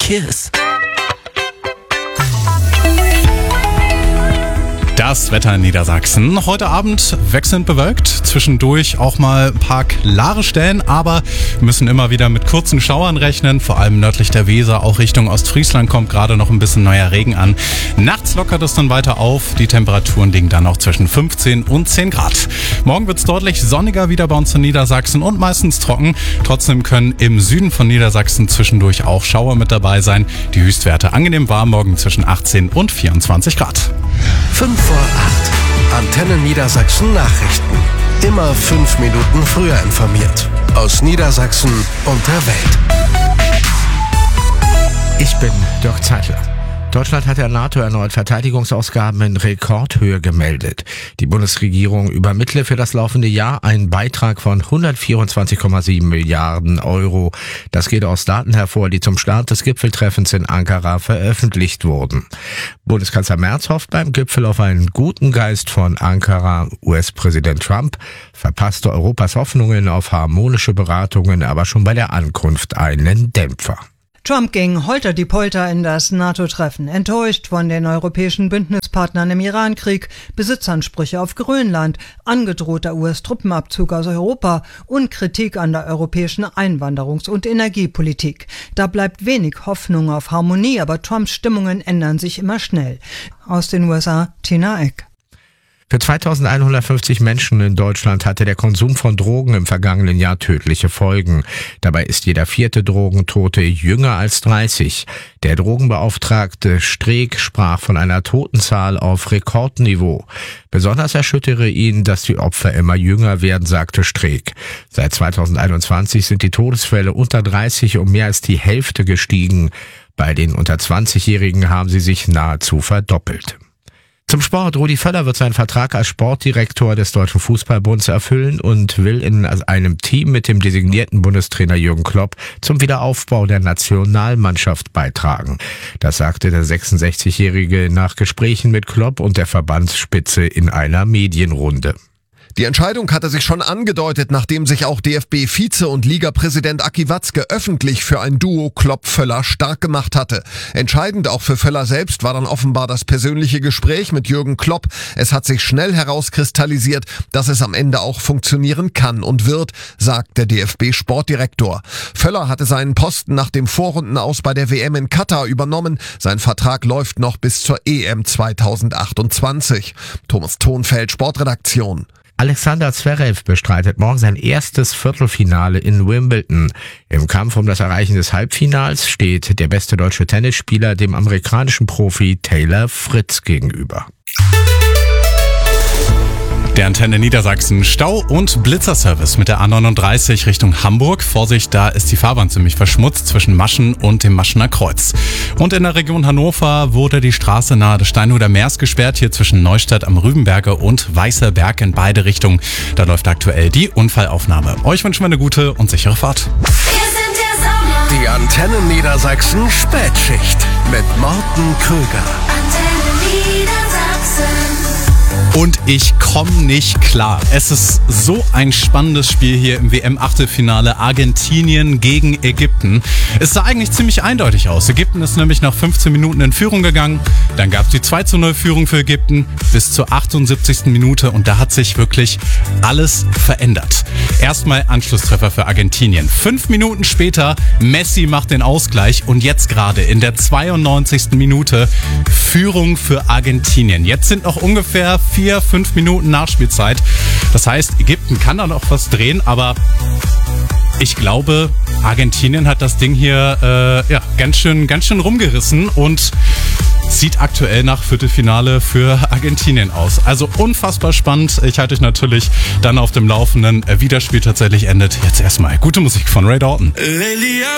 Kiss. Das Wetter in Niedersachsen. Heute Abend wechselnd bewölkt, zwischendurch auch mal ein paar klare Stellen, aber wir müssen immer wieder mit kurzen Schauern rechnen, vor allem nördlich der Weser, auch Richtung Ostfriesland kommt gerade noch ein bisschen neuer Regen an. Nachts lockert es dann weiter auf, die Temperaturen liegen dann auch zwischen 15 und 10 Grad. Morgen wird es deutlich sonniger wieder bei uns in Niedersachsen und meistens trocken. Trotzdem können im Süden von Niedersachsen zwischendurch auch Schauer mit dabei sein. Die Höchstwerte angenehm warm, morgen zwischen 18 und 24 Grad. 5 vor 8. Antenne Niedersachsen Nachrichten. Immer 5 Minuten früher informiert. Aus Niedersachsen und der Welt. Ich bin Dirk Zeitler. Deutschland hat der NATO erneut Verteidigungsausgaben in Rekordhöhe gemeldet. Die Bundesregierung übermittle für das laufende Jahr einen Beitrag von 124,7 Milliarden Euro. Das geht aus Daten hervor, die zum Start des Gipfeltreffens in Ankara veröffentlicht wurden. Bundeskanzler Merz hofft beim Gipfel auf einen guten Geist von Ankara. US-Präsident Trump verpasste Europas Hoffnungen auf harmonische Beratungen, aber schon bei der Ankunft einen Dämpfer. Trump ging holter-die-Polter in das NATO-Treffen, enttäuscht von den europäischen Bündnispartnern im Irankrieg, Besitzansprüche auf Grönland, angedrohter US-Truppenabzug aus Europa und Kritik an der europäischen Einwanderungs- und Energiepolitik. Da bleibt wenig Hoffnung auf Harmonie, aber Trumps Stimmungen ändern sich immer schnell. Aus den USA, Tina Eck. Für 2150 Menschen in Deutschland hatte der Konsum von Drogen im vergangenen Jahr tödliche Folgen. Dabei ist jeder 4. Drogentote jünger als 30. Der Drogenbeauftragte Streeck sprach von einer Totenzahl auf Rekordniveau. Besonders erschüttere ihn, dass die Opfer immer jünger werden, sagte Streeck. Seit 2021 sind die Todesfälle unter 30 um mehr als die Hälfte gestiegen. Bei den unter 20-Jährigen haben sie sich nahezu verdoppelt. Zum Sport. Rudi Völler wird seinen Vertrag als Sportdirektor des Deutschen Fußballbunds erfüllen und will in einem Team mit dem designierten Bundestrainer Jürgen Klopp zum Wiederaufbau der Nationalmannschaft beitragen. Das sagte der 66-Jährige nach Gesprächen mit Klopp und der Verbandsspitze in einer Medienrunde. Die Entscheidung hatte sich schon angedeutet, nachdem sich auch DFB-Vize und Ligapräsident Aki Watzke öffentlich für ein Duo Klopp-Völler stark gemacht hatte. Entscheidend auch für Völler selbst war dann offenbar das persönliche Gespräch mit Jürgen Klopp. Es hat sich schnell herauskristallisiert, dass es am Ende auch funktionieren kann und wird, sagt der DFB-Sportdirektor. Völler hatte seinen Posten nach dem Vorrundenaus bei der WM in Katar übernommen. Sein Vertrag läuft noch bis zur EM 2028. Thomas Thonfeld, Sportredaktion. Alexander Zverev bestreitet morgen sein erstes Viertelfinale in Wimbledon. Im Kampf um das Erreichen des Halbfinals steht der beste deutsche Tennisspieler dem amerikanischen Profi Taylor Fritz gegenüber. Der Antenne Niedersachsen Stau- und Blitzerservice mit der A39 Richtung Hamburg. Vorsicht, da ist die Fahrbahn ziemlich verschmutzt zwischen Maschen und dem Maschener Kreuz. Und in der Region Hannover wurde die Straße nahe des Steinhuder Meers gesperrt, hier zwischen Neustadt am Rübenberge und Weißer Berg in beide Richtungen. Da läuft aktuell die Unfallaufnahme. Euch wünschen wir eine gute und sichere Fahrt. Die Antenne Niedersachsen Spätschicht mit Morten Krüger. Antenne Niedersachsen. Und ich komme nicht klar. Es ist so ein spannendes Spiel hier im WM-Achtelfinale Argentinien gegen Ägypten. Es sah eigentlich ziemlich eindeutig aus. Ägypten ist nämlich nach 15 Minuten in Führung gegangen. Dann gab es die 2:0-Führung für Ägypten bis zur 78. Minute und da hat sich wirklich alles verändert. Erstmal Anschlusstreffer für Argentinien. 5 Minuten später, Messi macht den Ausgleich und jetzt gerade in der 92. Minute Führung für Argentinien. Jetzt sind noch ungefähr 4-5 Minuten Nachspielzeit. Das heißt, Ägypten kann da noch was drehen, aber ich glaube, Argentinien hat das Ding hier ganz schön rumgerissen und sieht aktuell nach Viertelfinale für Argentinien aus. Also unfassbar spannend. Ich halte euch natürlich dann auf dem Laufenden, wie das Spiel tatsächlich endet. Jetzt erstmal gute Musik von Ray Dalton.